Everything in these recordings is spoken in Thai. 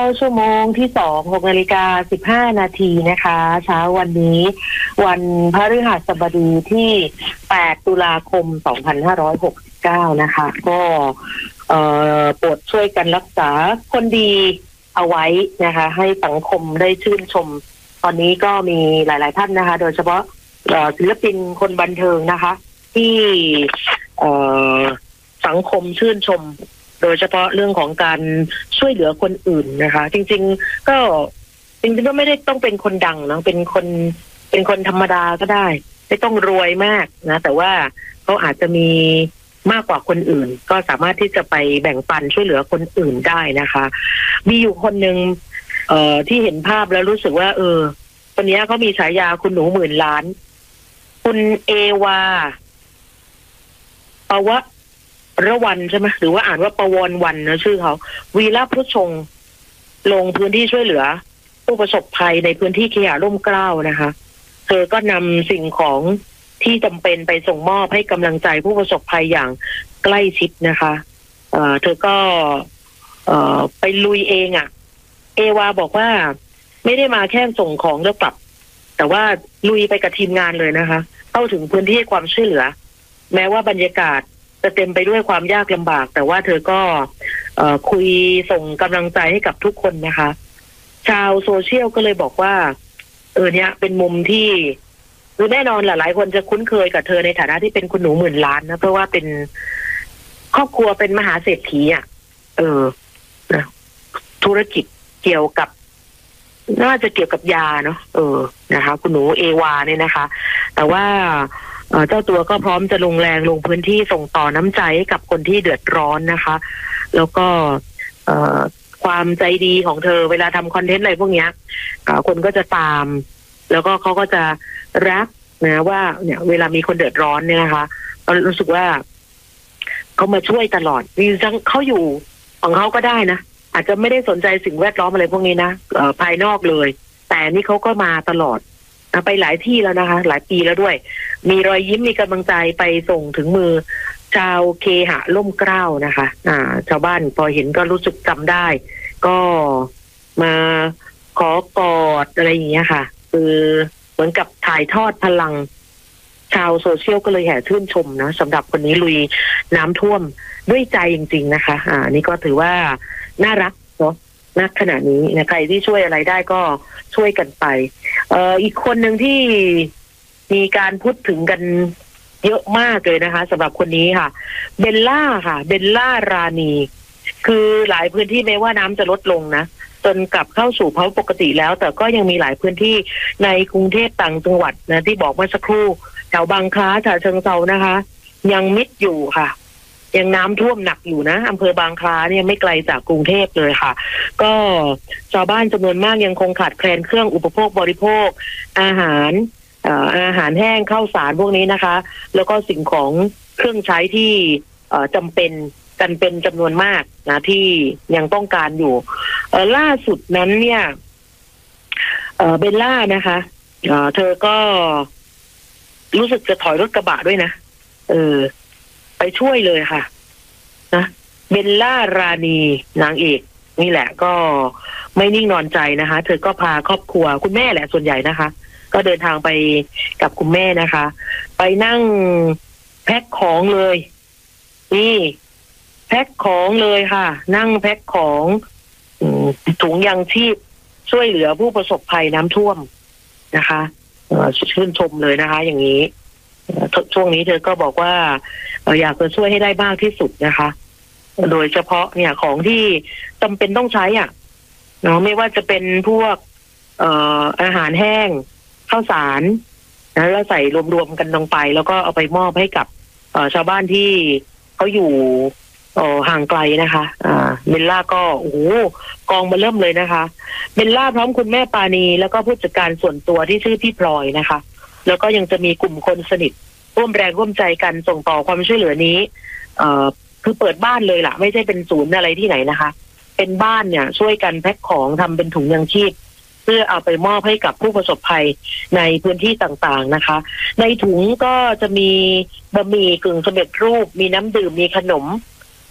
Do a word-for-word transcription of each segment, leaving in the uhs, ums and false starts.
ชั่วโมงที่สองหกนาฬิกาสิบห้านาทีนะคะเช้าวันนี้วันพฤหัสบดีที่แปดตุลาคมสองพันห้าร้อยหกสิบเก้านะคะก็เอ่อโปรดช่วยกันรักษาคนดีเอาไว้นะคะให้สังคมได้ชื่นชมตอนนี้ก็มีหลายๆท่านนะคะโดยเฉพาะศิลปินคนบันเทิงนะคะที่เอ่อสังคมชื่นชมโดยเฉพาะเรื่องของการช่วยเหลือคนอื่นนะคะจริงๆก็จริงๆก็ไม่ได้ต้องเป็นคนดังนะเป็นคนเป็นคนธรรมดาก็ได้ไม่ต้องรวยมากนะแต่ว่าเขาอาจจะมีมากกว่าคนอื่นก็สามารถที่จะไปแบ่งปันช่วยเหลือคนอื่นได้นะคะมีอยู่คนหนึ่งเอ่อที่เห็นภาพแล้วรู้สึกว่าเออคนนี้เขามีฉายาคุณหนูหมื่นล้านคุณเอวาปวะระวันใช่ไหมหรือว่าอ่านว่าประวรวันนะชื่อเขาวีระพุชงลงพื้นที่ช่วยเหลือผู้ประสบภัยในพื้นที่เคหะร่มเกล้านะคะเธอก็นำสิ่งของที่จำเป็นไปส่งมอบให้กำลังใจผู้ประสบภัยอย่างใกล้ชิดนะคะเอ่อเธอก็เอ่อไปลุยเองอ่ะเอวาบอกว่าไม่ได้มาแค่ส่งของแล้วกลับแต่ว่าลุยไปกับทีมงานเลยนะคะเข้าถึงพื้นที่ความช่วยเหลือแม้ว่าบรรยากาศจะเต็มไปด้วยความยากลำบากแต่ว่าเธอก็เอ่อคุยส่งกำลังใจให้กับทุกคนนะคะชาวโซเชียลก็เลยบอกว่าเออเนี่ยเป็นมุมที่คือแน่นอนหลายๆคนจะคุ้นเคยกับเธอในฐานะที่เป็นคุณหนูหมื่นล้านนะเพราะว่าเป็นครอบครัวเป็นมหาเศรษฐีอ่ะเออนะธุรกิจเกี่ยวกับน่าจะเกี่ยวกับยาเนาะเออนะคะคุณหนูเอวาเนี่ยนะคะแต่ว่าเจ้าตัวก็พร้อมจะลงแรงลงพื้นที่ส่งต่อน้ำใจให้กับคนที่เดือดร้อนนะคะแล้วก็ความใจดีของเธอเวลาทำคอนเทนต์อะไรพวกนี้คนก็จะตามแล้วก็เขาก็จะรักนะว่าเนี่ยเวลามีคนเดือดร้อนเนี่ยนะคะเรารู้สึกว่าเขามาช่วยตลอดมีทั้งเขาอยู่ของเขาก็ได้นะอาจจะไม่ได้สนใจสิ่งแวดล้อมอะไรพวกนี้นะภายนอกเลยแต่นี่เขาก็มาตลอดไปหลายที่แล้วนะคะหลายปีแล้วด้วยมีรอยยิ้มมีกำลังใจไปส่งถึงมือชาวเคหะร่มเกล้านะคะอ่าชาวบ้านพอเห็นก็รู้สึกจำได้ก็มาขอกอดอะไรอย่างเงี้ยค่ะคือเหมือนกับถ่ายทอดพลังชาวโซเชียลก็เลยแห่ชื่นชมนะสำหรับคนนี้ลุยน้ำท่วมด้วยใจจริงๆนะคะอ่านี่ก็ถือว่าน่ารักเนาะณขณะนี้นะใครที่ช่วยอะไรได้ก็ช่วยกันไปเอ่ออีกคนหนึ่งที่มีการพูดถึงกันเยอะมากเลยนะคะสำหรับคนนี้ค่ะเบลล่าค่ะเบลล่ารานีคือหลายพื้นที่แม้ว่าน้ำจะลดลงนะจนกลับเข้าสู่ภาวะปกติแล้วแต่ก็ยังมีหลายพื้นที่ในกรุงเทพต่างจังหวัดนะที่บอกเมื่อสักครู่แถวบางคล้าฉะเชิงเทรานะคะยังมิดอยู่ค่ะยังน้ำท่วมหนักอยู่นะอำเภอบางคล้าเนี่ยไม่ไกลจากกรุงเทพเลยค่ะก็ชาวบ้านจำนวนมากยังคงขาดแคลนเครื่องอุปโภคบริโภคอาหารเอ่ออาหารแห้งข้าวสารพวกนี้นะคะแล้วก็สิ่งของเครื่องใช้ที่เอ่อจำเป็นกันเป็นจำนวนมากนะที่ยังต้องการอยู่เอ่อล่าสุดนั้นเนี่ยเอ่อเบลล่านะคะเอ่อเธอก็รู้สึกจะถอยรถกระบะด้วยนะเออไปช่วยเลยค่ะนะเบลล่ารานีนางเอกนี่แหละก็ไม่นิ่งนอนใจนะคะเธอก็พาครอบครัวคุณแม่แหละส่วนใหญ่นะคะก็เดินทางไปกับคุณแม่นะคะไปนั่งแพ็คของเลยนี่แพ็คของเลยค่ะนั่งแพ็คของถุงยังชีพช่วยเหลือผู้ประสบภัยน้ำท่วมนะคะชื่นชมเลยนะคะอย่างนี้ช่วงนี้เธอก็บอกว่าอยากจะช่วยให้ได้มากที่สุดนะคะโดยเฉพาะเนี่ยของที่จำเป็นต้องใช้อ่ะเนาะไม่ว่าจะเป็นพวกเอ่ออาหารแห้งข้าวสารนะแล้วใส่รวมๆกันลงไปแล้วก็เอาไปมอบให้กับชาวบ้านที่เขาอยู่ห่างไกลนะคะอ่าเบลล่าก็โอ้โหกองมาเริ่มเลยนะคะเบลล่าพร้อมคุณแม่ปานีแล้วก็ผู้จัดการส่วนตัวที่ชื่อพี่พลอยนะคะแล้วก็ยังจะมีกลุ่มคนสนิทร่วมแรงร่วมใจกันส่งต่อความช่วยเหลือนี้เอ่อคือเปิดบ้านเลยล่ะไม่ใช่เป็นศูนย์อะไรที่ไหนนะคะเป็นบ้านเนี่ยช่วยกันแพ็คของทำเป็นถุงยังชีพเพื่อเอาไปมอบให้กับผู้ประสบภัยในพื้นที่ต่างๆนะคะในถุงก็จะมีบะหมี่กึ่งสำเร็จรูปมีน้ำดื่มมีขนม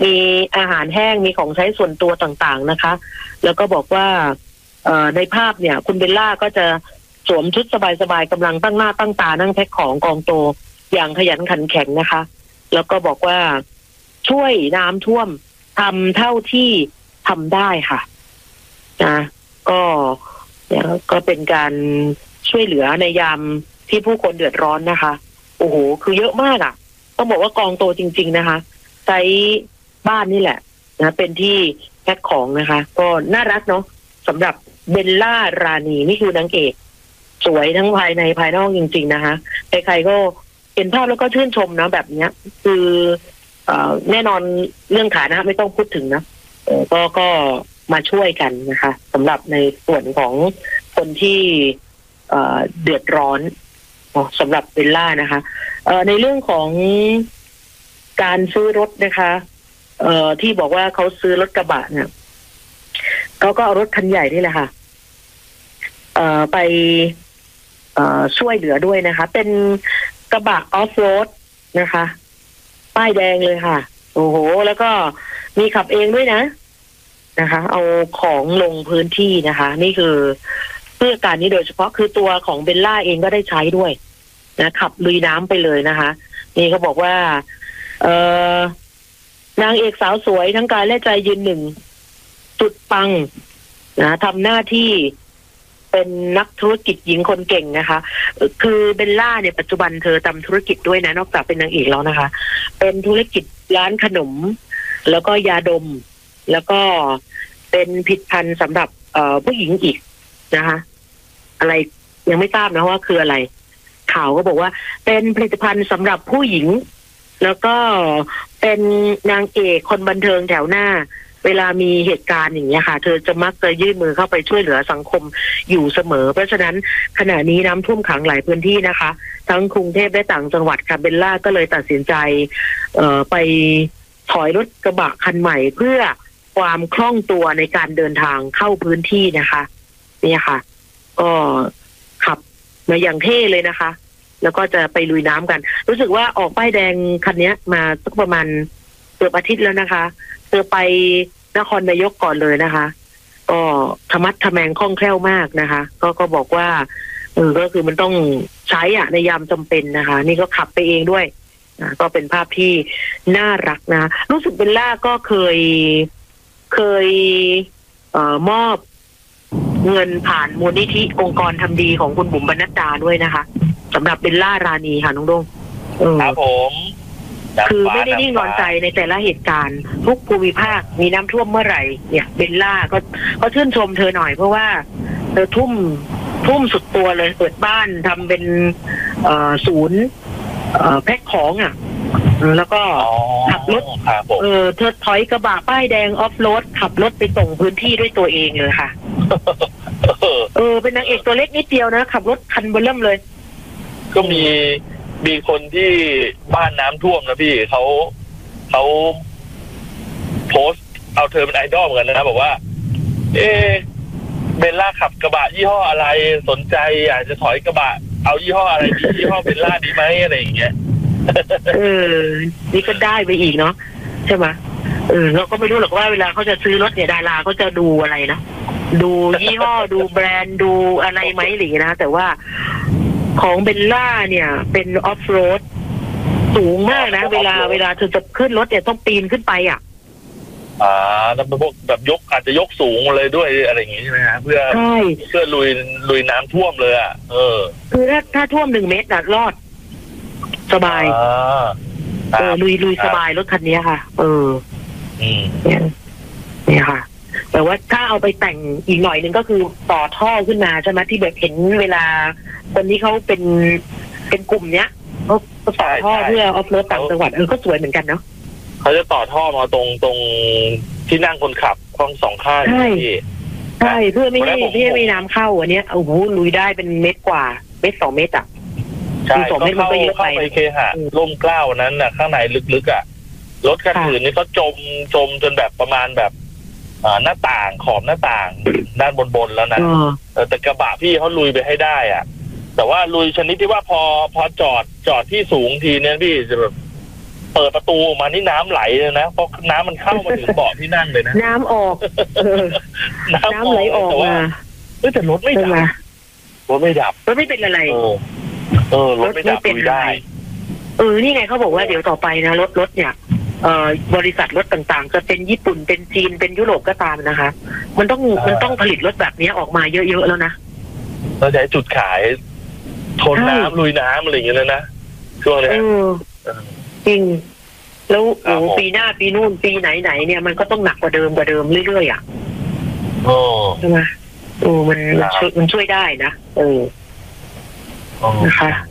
มีอาหารแห้งมีของใช้ส่วนตัวต่างๆนะคะแล้วก็บอกว่าเอ่อในภาพเนี่ยคุณเบลล่าก็จะสวมชุดสบายๆกำลังตั้งหน้าตั้งตานั่งแพ็คของกองโตอย่างขยันขันแข็งนะคะแล้วก็บอกว่าช่วยน้ำท่วมทำเท่าที่ทำได้ค่ะนะก็เนี่ยก็เป็นการช่วยเหลือในยามที่ผู้คนเดือดร้อนนะคะโอ้โหคือเยอะมากอ่ะต้องบอกว่ากองโตจริงๆนะคะใช้บ้านนี่แหละนะเป็นที่แพ็คของนะคะก็น่ารักเนาะสำหรับเบลล่ารานีนี่คือนางเอกสวยทั้งภายในภายนอกจริงๆนะคะใครๆก็เห็นภาพแล้วก็ชื่นชมนะแบบเนี้ยคือเอ่อแน่นอนเรื่องฐานะไม่ต้องพูดถึงนะเออก็ก็มาช่วยกันนะคะสำหรับในส่วนของคนที่เอ่อเดือดร้อนสำหรับเบลล่านะคะเอ่อในเรื่องของการซื้อรถนะคะเอ่อที่บอกว่าเขาซื้อรถกระบะเนี่ยเขาก็เอารถคันใหญ่นี่แหละค่ะเอ่อไปเอ่อช่วยเหลือด้วยนะคะเป็นกระบะออฟโรดนะคะป้ายแดงเลยค่ะโอ้โหแล้วก็มีขับเองด้วยนะนะคะเอาของลงพื้นที่นะคะนี่คือเพื่อการนี้โดยเฉพาะคือตัวของเบลล่าเองก็ได้ใช้ด้วยนะขับลุยน้ำไปเลยนะคะนี่เขาบอกว่าเอ่อนางเอกสาวสวยทั้งกายและใจยืนหนึ่งสุดปังนะทำหน้าที่เป็นนักธุรกิจหญิงคนเก่งนะคะคือเบลล่าเนี่ยปัจจุบันเธอทำธุรกิจด้วยนะนอกจากเป็นนางเอกแล้วนะคะเป็นธุรกิจร้านขนมแล้วก็ยาดมแล้วก็เป็นผลิตภัณฑ์สำหรับเอ่อผู้หญิงอีกนะคะอะไรยังไม่ทราบนะว่าคืออะไรข่าวก็บอกว่าเป็นผลิตภัณฑ์สำหรับผู้หญิงแล้วก็เป็นนางเอกคนบันเทิงแถวหน้าเวลามีเหตุการณ์อย่างเงี้ยค่ะเธอจะมักจะยื่นมือเข้าไปช่วยเหลือสังคมอยู่เสมอเพราะฉะนั้นขณะนี้น้ำท่วมขังหลายพื้นที่นะคะทั้งกรุงเทพและต่างจังหวัดค่ะเบลล่าก็เลยตัดสินใจเอ่อไปถอยรถกระบะคันใหม่เพื่อความคล่องตัวในการเดินทางเข้าพื้นที่นะคะเนี่ยค่ะก็ขับมาอย่างเท่เลยนะคะแล้วก็จะไปลุยน้ำกันรู้สึกว่าออกป้ายแดงคันนี้มาสักประมาณเกือบอาทิตย์แล้วนะคะเธอไปนครนายกก่อนเลยนะคะก็ธรรมัดทะแมงคล่องแคล่วมากนะคะก็ก็บอกว่าเออก็คือมันต้องใช้อ่ะในยามจำเป็นนะคะนี่ก็ขับไปเองด้วยนะก็เป็นภาพที่น่ารักนะรู้สึกเบลล่าก็เคยเคยเอ่อมอบเงินผ่านมูลนิธิองค์กรทำดีของคุณบุ๋มบรรณดาด้วยนะคะสำหรับเบลล่ารานีค่ะน้องดงครับผมคือไม่ได้นิ่งนอนใจในแต่ละเหตุการณ์ทุกภูมิภาคมีน้ำท่วมเมื่อไหร่เนี่ยเบลล่าก็ก็ชื่นชมเธอหน่อยเพราะว่าเธอทุ่มทุ่มสุดตัวเลยเปิดบ้านทำเป็นเอ่อศูนย์เอ่อแพ็คของอ่ะแล้วก็ขับรถเออเธอถอยกระบะป้ายแดงออฟโรดขับรถไปส่งพื้นที่ด้วยตัวเองเลยค่ะเออเป็นนางเอกตัวเล็กนิดเดียวนะขับรถคันเบลเริ่มเลยก็มีมีคนที่บ้านน้ำท่วมนะพี่เขาเขาโพสต์เอาเธอเป็นไอดอลเหมือนกันนะบอกว่าเอเบลล่าขับกระบะยี่ห้ออะไรสนใจอยากจะถอยกระบะเอายี่ห้ออะไรดียี่ห้อเบลล่าดีไหมอะไรอย่างเงี้ยเออนี่ก็ได้ไปอีกเนาะใช่ไหมเออเราก็ไม่รู้หรอกว่าเวลาเขาจะซื้อรถเนี่ยดาราเขาจะดูอะไรนะดูยี่ห้อดูแบรนด์ดูอะไรไหมหรือนะแต่ว่าของเบลล่าเนี่ยเป็นออฟโรดสูงมากนะเวลาเวลาเธอจะขึ้นรถเนี่ยต้องปีนขึ้นไปอ่ะอ่าแล้วพวกแบบยกอาจจะยกสูงเลยด้วยอะไรอย่างงี้ใช่ไหมฮะเพื่อเพื่อลุยลุยน้ำท่วมเลยอ่ะเออคือถ้าถ้าท่วมหนึ่งเมตรน่ะรอดสบายเออลุยลุยสบายรถคันนี้ค่ะเออเนี่ยเนี่ยค่ะแต่ว่าถ้าเอาไปแต่งอีกหน่อยนึงก็คือต่อท่อขึ้นมาใช่ไหมที่แบบเห็นเวลาคนที่เขาเป็นเป็นกลุ่มเนี้ยเขาต่อท่อเพื่อออฟโรดต่างจังหวัดเออก็สวยเหมือนกันเนาะเขาจะต่อท่อมาตรงตรงที่นั่งคนขับข้างสองข้างใช่ใช่เพื่อไม่ให้เพื่อไม่น้ำเข้าอันเนี้ยโอ้โหลุยได้เป็นเมตรกว่าเมตรสองเมตรอ่ะใช่ก็เข้าเข้าไปเคหะร่มเกล้านั้นน่ะข้างในลึกๆอ่ะรถคันอื่นนี่เขาจมจมจนแบบประมาณแบบหน้าต่างขอบหน้าต่างด้านบนๆแล้วนะแต่กระบะพี่เขาลุยไปให้ได้อ่ะแต่ว่าลุยชนิดที่ว่าพอพอจอดจอดที่สูงทีเนี้ยพี่จะแบบเปิดประตูออกมานี่น้ำไหลเลยนะเพราะน้ำมันเข้ามาถึงเบาะที่นั่งเลยนะน้ำออกเออน้ำน้ำไหลออกมาเออแต่รถไม่ดับรถไม่ดับรถไม่เป็นอะไรเออเออรถไม่ดับคุยได้เออนี่ไงเขาบอกว่าเดี๋ยวต่อไปนะรถรถเนี่ยเอ่อบริษัทรถต่างๆจะเป็นญี่ปุ่นเป็นจีนเป็นยุโรปก็ตามนะคะมันต้องมันต้องผลิตรถแบบนี้ออกมาเยอะๆแล้วนะเราใช้จุดขายทนน้ำลุยน้ำอะไรอย่างเงี้ยนะช่วงนี้จริงแล้วโอ้ปีหน้าปีนู่นปีไหนๆเนี่ยมันก็ต้องหนักกว่าเดิมกว่าเดิมเรื่อยๆอ่ะใช่ไหมโอ้มันมันช่วยมันช่วยได้นะเออนะคะ